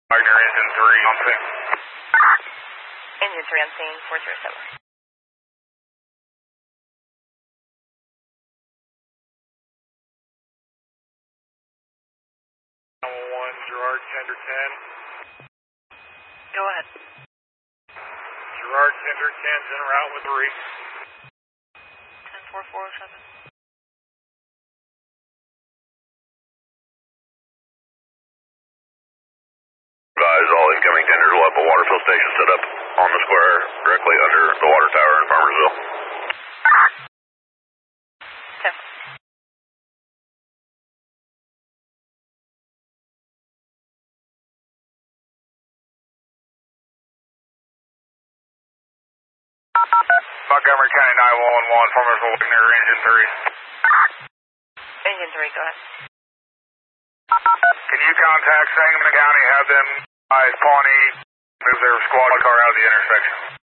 Wagner engine 3 on scene. Engine 3 on scene, 407. 911, Gerard, tender 10. Go ahead. Gerard, tender 10's en route with 3. 10-4-407. Advise all incoming tenders will have a water fill station set up on the square directly under the water tower in Farmersville. Okay. Montgomery County 911, Farmersville, Wagner engine 3. Engine 3, go ahead. Can you contact Sangamon County, have them, Pawnee, move their squad car out of the intersection?